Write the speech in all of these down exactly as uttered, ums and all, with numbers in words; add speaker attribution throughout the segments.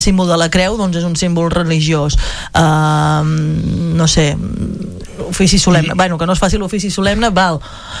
Speaker 1: símbol de la creu doncs és un símbol religiós. Uh, no sé, ofici solemne, I, bueno, que no es faci l'ofici solemne, val.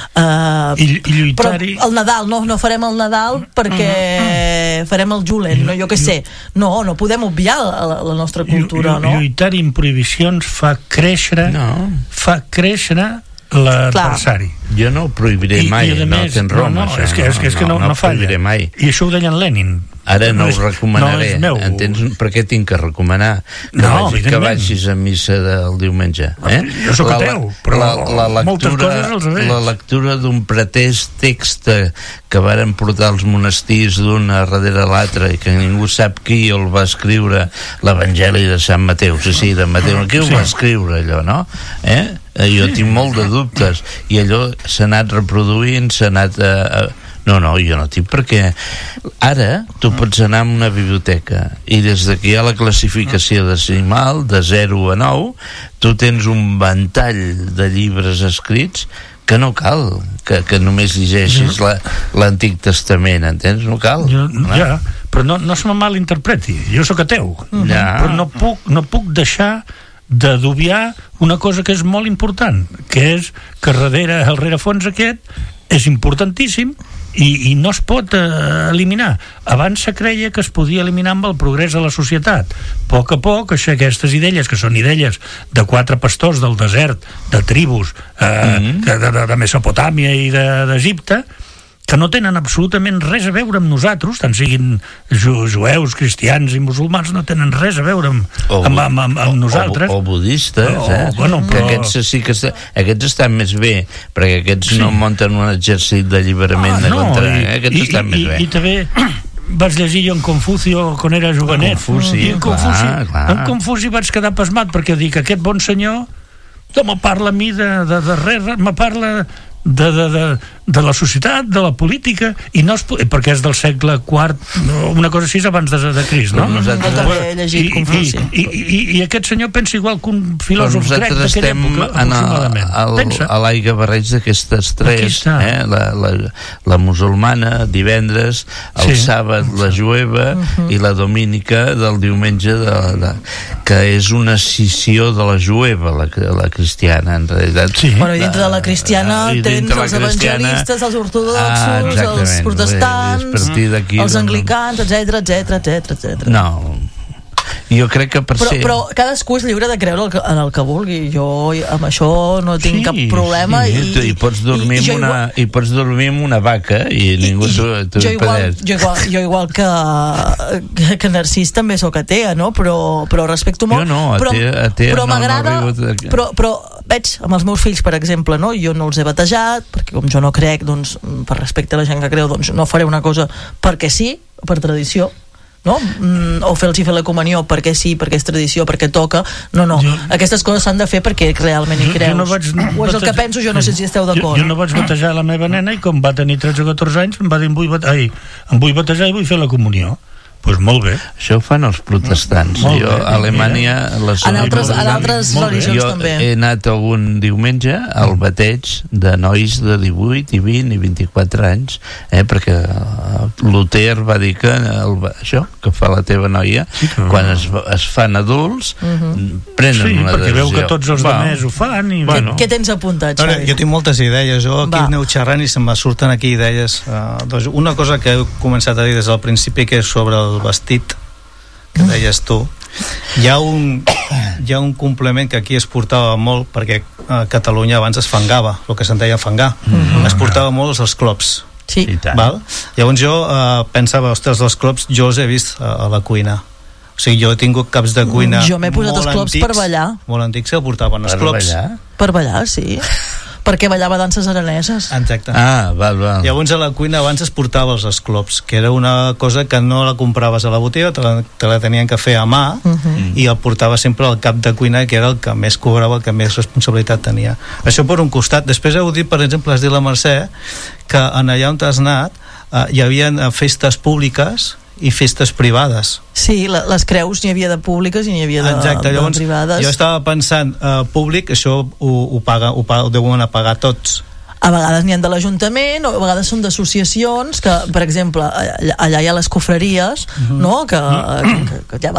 Speaker 1: Uh,
Speaker 2: I, i lluitar-hi...
Speaker 1: Però el Nadal, no, no farem el Nadal perquè uh-huh. farem el Julen, no, jo què sé. No, no podem obviar la, la nostra cultura,
Speaker 2: llu, llu,
Speaker 1: no?
Speaker 2: Lluitar-hi en prohibicions fa créixer, no. fa créixer l'adversari.
Speaker 3: Jo no ho prohibiré mai, I, i no tens raó,
Speaker 2: no, no,
Speaker 3: això.
Speaker 2: És que, és que, és que no, no, no, no falla.
Speaker 3: Mai.
Speaker 2: I això ho deia en Lenin.
Speaker 3: Ara no, no ho recomanaré. No entens per què tinc que recomanar que,
Speaker 2: no,
Speaker 3: vagi, que vagis a missa del diumenge? Eh?
Speaker 2: Jo soc ateu, però
Speaker 3: la, la lectura,
Speaker 2: moltes coses els veig.
Speaker 3: La lectura d'un pretès text que varen portar els monestirs d'un darrere l'altre i que ningú sap qui el va escriure, l'Evangeli de Sant Mateu, sí, sí, de Mateu, qui ho va escriure allò, no? Eh? Jo tinc molt de dubtes i allò s'ha anat reproduint, s'ha anat a, a no, no, jo no tinc, perquè ara tu pots anar a una biblioteca i des que hi ha la classificació decimal de zero a nou tu tens un ventall de llibres escrits que no cal que, que només llegeixis la, l'Antic Testament, entens? No cal.
Speaker 2: Jo, ja, però no, no se me malinterpreti, jo sóc ateu, uh-huh. ja. però no puc, no puc deixar de dubiar una cosa que és molt important, que és que darrere el rerefons aquest és importantíssim i, i no es pot eh, eliminar. Abans se creia que es podia eliminar amb el progrés de la societat. A poc a poc, això, aquestes idees, que són idees de quatre pastors del desert, de tribus eh, mm-hmm. de, de, de Mesopotàmia i de, d'Egipte, que no tenen absolutament res a veure amb nosaltres, tant siguin ju- jueus, cristians i musulmans, no tenen res a veure amb,
Speaker 3: o,
Speaker 2: amb, amb, amb, amb nosaltres.
Speaker 3: O, o budistes,
Speaker 2: o,
Speaker 3: eh?
Speaker 2: Bueno, però...
Speaker 3: que aquests sí que està, aquests estan més bé, perquè aquests sí. no munten un exèrcit d'alliberament ah, de
Speaker 2: no,
Speaker 3: contra,
Speaker 2: i,
Speaker 3: eh? aquests
Speaker 2: i,
Speaker 3: estan
Speaker 2: i,
Speaker 3: més bé.
Speaker 2: I, i també vaig llegir jo en Confucio quan era jovenet.
Speaker 3: Confuci,
Speaker 2: I en Confuci,
Speaker 3: clar, clar.
Speaker 2: en Confuci vaig quedar pasmat perquè dic, aquest bon senyor no me parla a mi de, de, de res, me parla de, de, de, de la societat, de la política, i no es, perquè és del segle quart, una cosa així abans de, de Crist, no?
Speaker 1: No també he llegit Confuci.
Speaker 2: I, i, i, I aquest senyor pensa igual que un filòsof grec d'aquella època, aproximadament.
Speaker 3: Al, a l'aigua barreig d'aquestes tres, eh? la, la, la musulmana divendres, el sí. sàbat la jueva uh-huh. i la domínica del diumenge de, de, que és una escissió de la jueva, la, la cristiana en realitat.
Speaker 1: Sí. Bueno, i dintre de la cristiana uh, tens els evangelistes, els ortodoxos, ah, els protestants, els anglicans, etc, etc, etc, etcètera.
Speaker 3: No, jo crec que per
Speaker 1: però,
Speaker 3: ser...
Speaker 1: Però cadascú és lliure de creure el que, en el que vulgui. Jo amb això no tinc sí, cap problema.
Speaker 3: Sí, i, i, pots dormir i, i, una, igual, i pots dormir amb una vaca i, i ningú t'ho impedeix.
Speaker 1: Jo igual, jo igual que, que Narcís també sóc atea, no? Però, però respecto molt.
Speaker 3: Jo no,
Speaker 1: però,
Speaker 3: atea, atea
Speaker 1: però
Speaker 3: no,
Speaker 1: m'agrada,
Speaker 3: no arribo...
Speaker 1: però, però veig amb els meus fills, per exemple, no? Jo no els he batejat, perquè com jo no crec, doncs, per respecte a la gent que creu, doncs no faré una cosa perquè sí, per tradició, no? Mm, o fer-los fer la comunió perquè sí, perquè és tradició, perquè toca. No, no, jo, aquestes coses s'han de fer perquè realment hi creus. Jo no vaig, o és el que penso, jo no sé si esteu d'acord.
Speaker 2: Jo, jo no vaig batejar la meva nena i com va tenir tretze o catorze anys em va dir em vull, bate- ai, em vull batejar i vull fer la comunió. Doncs pues molt bé.
Speaker 3: Això ho fan els protestants.
Speaker 2: Molt
Speaker 3: jo
Speaker 2: bé,
Speaker 3: a Alemanya les
Speaker 1: en altres, en altres religions
Speaker 3: jo
Speaker 1: també.
Speaker 3: He anat algun diumenge al bateig de nois de divuit i vint i vint-i-quatre anys, eh, perquè Luther va dir que el, això que fa la teva noia sí, que... quan es, es fan adults uh-huh. prenen
Speaker 2: sí,
Speaker 3: una decisió.
Speaker 2: Sí, perquè veu que tots els altres ho fan i...
Speaker 1: Bueno. Què, què tens apuntat, Xavi?
Speaker 4: Jo tinc moltes idees, jo aquí aneu xerrant i se'm surten aquí idees. Uh, doncs una cosa que he començat a dir des del principi, que és sobre el el vestit que deies tu, hi ha un hi ha un complement que aquí es portava molt, perquè a Catalunya abans es fangava, el que se'n deia fangar uh-huh. es portava molt els clops
Speaker 1: sí.
Speaker 4: Val? Llavors jo eh, pensava, ostres, els clops jo els he vist a, a la cuina, o sigui, jo he tingut caps de cuina
Speaker 1: jo m'he posat els clops antics, per ballar
Speaker 4: molt antics que portaven els
Speaker 3: per
Speaker 4: clops
Speaker 3: ballar?
Speaker 1: Per ballar, sí perquè ballava danses araneses.
Speaker 4: Exacte.
Speaker 3: Ah, val, val.
Speaker 4: Llavors a la cuina abans es portava els esclops, que era una cosa que no la compraves a la botiga, te la, te la tenien que fer a mà uh-huh. i el portava sempre al cap de cuina, que era el que més cobrava, el que més responsabilitat tenia. Això per un costat. Després heu dit, per exemple, has dit la Mercè, que en allà on t'has anat eh, hi havia festes públiques i festes privades.
Speaker 1: Sí, la, les creus n'hi havia de públiques i n'hi havia de,
Speaker 4: Exacte, llavors,
Speaker 1: de privades.
Speaker 4: Jo estava pensant, uh, públic, això ho, ho, paga, ho, paga, ho deuen pagar tots.
Speaker 1: a vegades n'hi ha de l'Ajuntament, o a vegades són d'associacions que, per exemple, allà, allà hi ha les cofreries, uh-huh. no? que, que, que, que ja